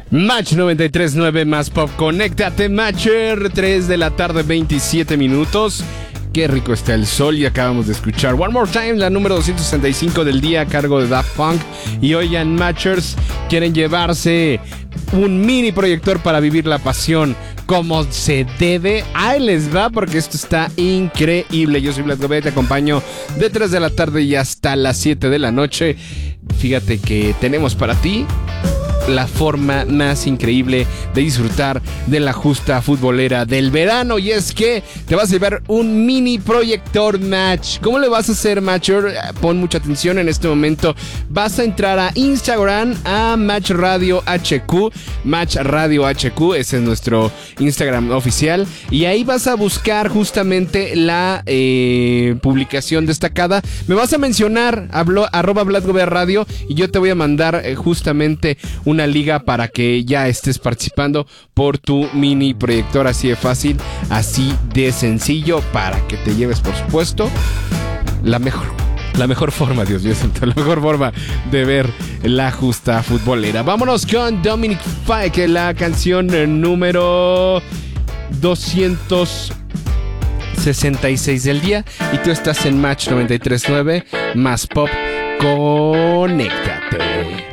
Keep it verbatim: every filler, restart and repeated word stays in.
Match noventa y tres punto nueve más Pop, conéctate, Matcher, tres de la tarde, veintisiete minutos. Qué rico está el sol y acabamos de escuchar One More Time, la número doscientos sesenta y cinco del día a cargo de Daft Punk. Y oigan, Matchers, quieren llevarse un mini proyector para vivir la pasión como se debe. Ahí les va, porque esto está increíble. Yo soy Vlad Gobea, te acompaño de tres de la tarde y hasta las siete de la noche. Fíjate que tenemos para ti la forma más increíble de disfrutar de la justa futbolera del verano, y es que te vas a llevar un mini proyector Match. ¿Cómo le vas a hacer, Matcher? Pon mucha atención en este momento. Vas a entrar a Instagram, a Match Radio H Q, Match Radio H Q, ese es nuestro Instagram oficial, y ahí vas a buscar justamente la eh, publicación destacada. Me vas a mencionar hablo, arroba Vlad Gobea Radio, y yo te voy a mandar eh, justamente un una liga para que ya estés participando por tu mini proyector, así de fácil, así de sencillo, para que te lleves, por supuesto, la mejor, la mejor forma, Dios mío santo, la mejor forma de ver la justa futbolera. Vámonos con Dominic Fike, la canción número doscientos sesenta y seis del día, y tú estás en Match noventa y tres punto nueve más Pop, conéctate.